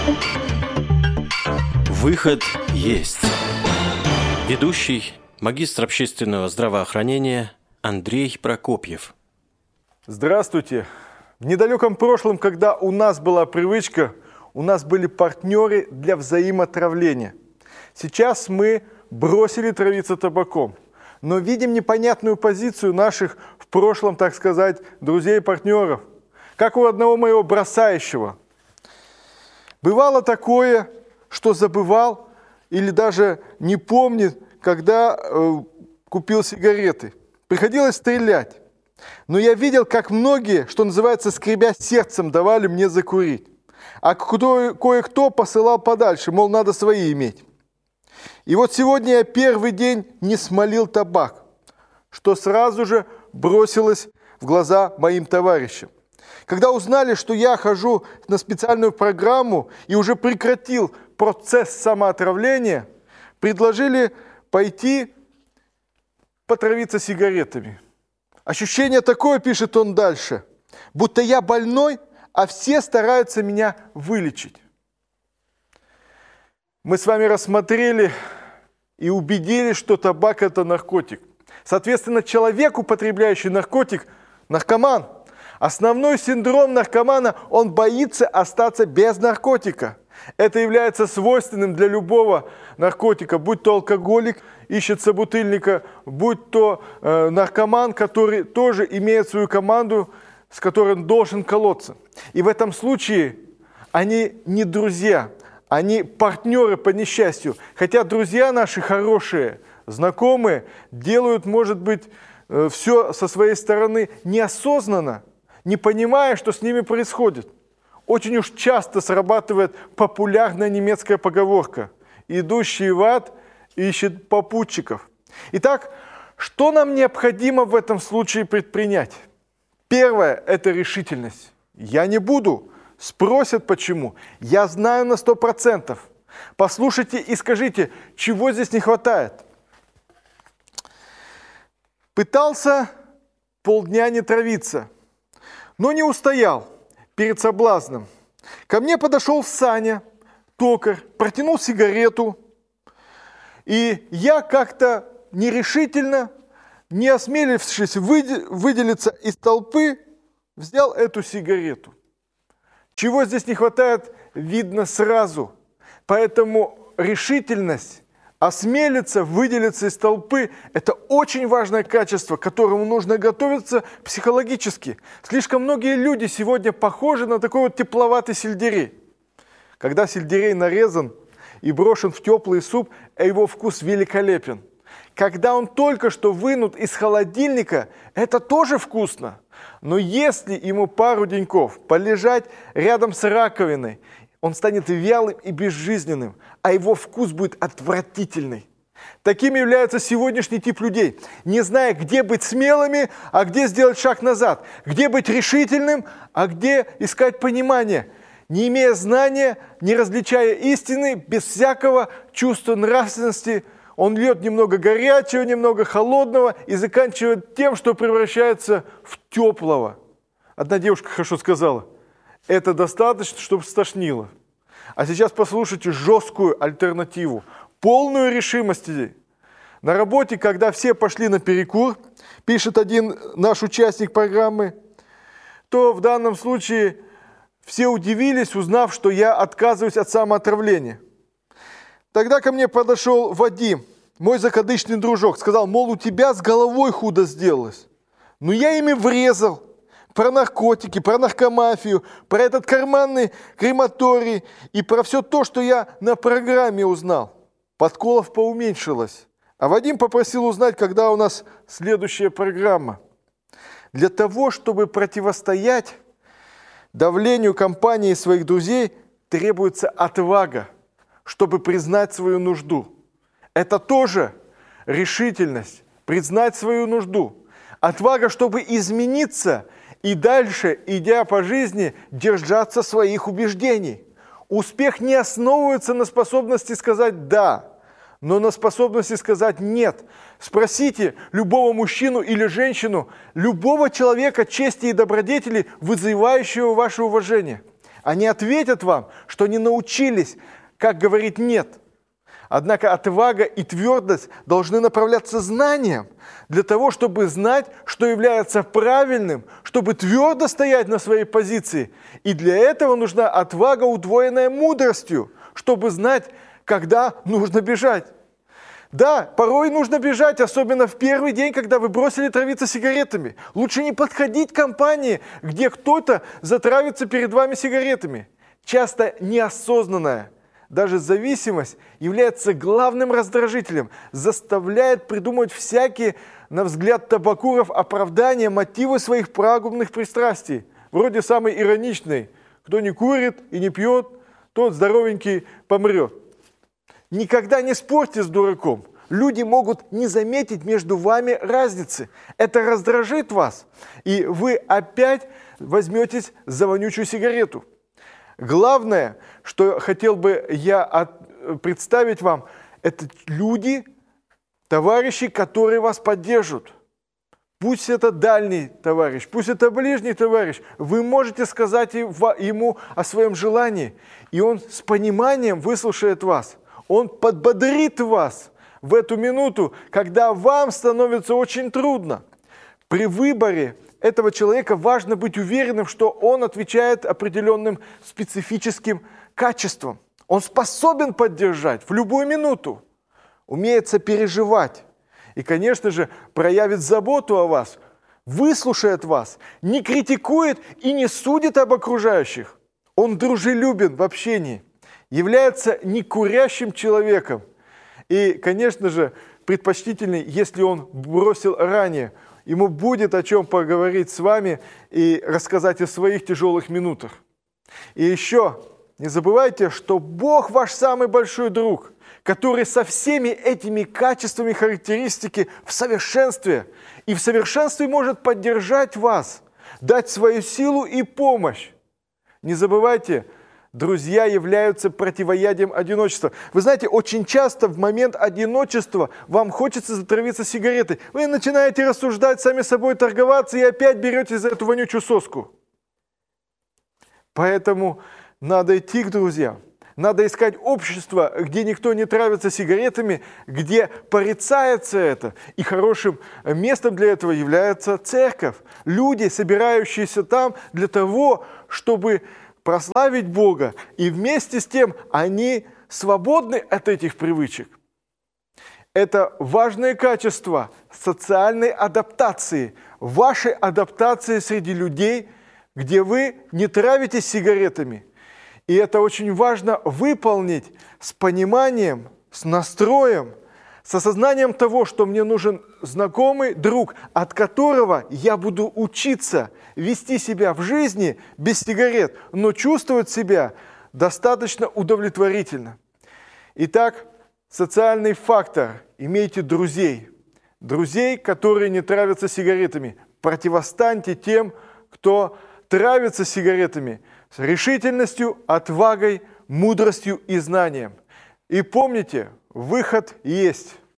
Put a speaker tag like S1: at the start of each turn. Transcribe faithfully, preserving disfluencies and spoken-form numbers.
S1: Выход есть. Ведущий, магистр общественного здравоохранения Андрей Прокопьев.
S2: Здравствуйте. В недалеком прошлом, когда у нас была привычка, у нас были партнеры для взаимотравления. Сейчас мы бросили травиться табаком, но видим непонятную позицию наших в прошлом, так сказать, друзей и партнеров. Как у одного моего бросающего. Бывало такое, что забывал или даже не помнит, когда э, купил сигареты. Приходилось стрелять. Но я видел, как многие, что называется, скребя сердцем, давали мне закурить. А кто, кое-кто посылал подальше, мол, надо свои иметь. И вот сегодня я первый день не смолил табак, что сразу же бросилось в глаза моим товарищам. Когда узнали, что я хожу на специальную программу и уже прекратил процесс самоотравления, предложили пойти потравиться сигаретами. Ощущение такое, пишет он дальше, будто я больной, а все стараются меня вылечить. Мы с вами рассмотрели и убедились, что табак – это наркотик. Соответственно, человек, употребляющий наркотик, наркоман. Основной синдром наркомана – он боится остаться без наркотика. Это является свойственным для любого наркотика, будь то алкоголик, ищет собутыльника, будь то э, наркоман, который тоже имеет свою команду, с которой он должен колоться. И в этом случае они не друзья, они партнеры по несчастью. Хотя друзья наши хорошие, знакомые, делают, может быть, э, все со своей стороны неосознанно, не понимая, что с ними происходит. Очень уж часто срабатывает популярная немецкая поговорка: «Идущий в ад ищет попутчиков». Итак, что нам необходимо в этом случае предпринять? Первое – это решительность. Я не буду. Спросят, почему. Я знаю на сто процентов. Послушайте и скажите, чего здесь не хватает. Пытался полдня не травиться, но не устоял перед соблазном. Ко мне подошел Саня, токарь, протянул сигарету, и я как-то нерешительно, не осмелившись выделиться из толпы, взял эту сигарету. Чего здесь не хватает, видно сразу. Поэтому решительность, осмелиться, выделиться из толпы – это очень важное качество, к которому нужно готовиться психологически. Слишком многие люди сегодня похожи на такой вот тепловатый сельдерей. Когда сельдерей нарезан и брошен в теплый суп, его вкус великолепен. Когда он только что вынут из холодильника, это тоже вкусно. Но если ему пару деньков полежать рядом с раковиной, он станет вялым и безжизненным, а его вкус будет отвратительный. Таким является сегодняшний тип людей, не зная, где быть смелыми, а где сделать шаг назад, где быть решительным, а где искать понимание, не имея знания, не различая истины, без всякого чувства нравственности. Он льет немного горячего, немного холодного и заканчивает тем, что превращается в теплого. Одна девушка хорошо сказала: это достаточно, чтобы стошнило. А сейчас послушайте жесткую альтернативу, полную решимости. На работе, когда все пошли на перекур, пишет один наш участник программы, то в данном случае все удивились, узнав, что я отказываюсь от самоотравления. Тогда ко мне подошел Вадим, мой закадычный дружок, сказал, мол, у тебя с головой худо сделалось. Но я ими врезал. Про наркотики, про наркомафию, про этот карманный крематорий и про все то, что я на программе узнал. Подколов поуменьшилось. А Вадим попросил узнать, когда у нас следующая программа. Для того, чтобы противостоять давлению компании и своих друзей, требуется отвага, чтобы признать свою нужду. Это тоже решительность, признать свою нужду. Отвага, чтобы измениться и дальше, идя по жизни, держаться своих убеждений. Успех не основывается на способности сказать «да», но на способности сказать «нет». Спросите любого мужчину или женщину, любого человека чести и добродетели, вызывающего ваше уважение. Они ответят вам, что не научились, как говорить «нет». Однако отвага и твердость должны направляться знанием для того, чтобы знать, что является правильным, чтобы твердо стоять на своей позиции. И для этого нужна отвага, удвоенная мудростью, чтобы знать, когда нужно бежать. Да, порой нужно бежать, особенно в первый день, когда вы бросили травиться сигаретами. Лучше не подходить к компании, где кто-то затравится перед вами сигаретами. Часто неосознанная, даже зависимость является главным раздражителем, заставляет придумывать всякие, на взгляд табакуров, оправдания, мотивы своих пагубных пристрастий. Вроде самый ироничный: кто не курит и не пьет, тот здоровенький помрет. Никогда не спорьте с дураком. Люди могут не заметить между вами разницы. Это раздражит вас, и вы опять возьметесь за вонючую сигарету. Главное, что хотел бы я от, представить вам, это люди, товарищи, которые вас поддержат. Пусть это дальний товарищ, пусть это ближний товарищ. Вы можете сказать ему о своем желании, и он с пониманием выслушает вас. Он подбодрит вас в эту минуту, когда вам становится очень трудно. При выборе этого человека важно быть уверенным, что он отвечает определенным специфическим качествам. Он способен поддержать в любую минуту, умеет сопереживать и, конечно же, проявит заботу о вас, выслушает вас, не критикует и не судит об окружающих. Он дружелюбен в общении, является некурящим человеком. И, конечно же, предпочтительней, если он бросил ранее, ему будет о чем поговорить с вами и рассказать о своих тяжелых минутах. И еще не забывайте, что Бог ваш самый большой друг, который со всеми этими качествами, характеристики в совершенстве, и в совершенстве может поддержать вас, дать свою силу и помощь. Не забывайте, друзья являются противоядием одиночества. Вы знаете, очень часто в момент одиночества вам хочется затравиться сигаретой. Вы начинаете рассуждать, сами собой торговаться и опять берете за эту вонючую соску. Поэтому надо идти к друзьям. Надо искать общество, где никто не травится сигаретами, где порицается это. И хорошим местом для этого является церковь. Люди, собирающиеся там для того, чтобы прославить Бога, и вместе с тем они свободны от этих привычек. Это важное качество социальной адаптации, вашей адаптации среди людей, где вы не травитесь сигаретами. И это очень важно выполнить с пониманием, с настроем, с осознанием того, что мне нужен знакомый друг, от которого я буду учиться вести себя в жизни без сигарет, но чувствовать себя достаточно удовлетворительно. Итак, социальный фактор. Имейте друзей. Друзей, которые не травятся сигаретами. Противостаньте тем, кто травится сигаретами с решительностью, отвагой, мудростью и знанием. И помните, выход есть.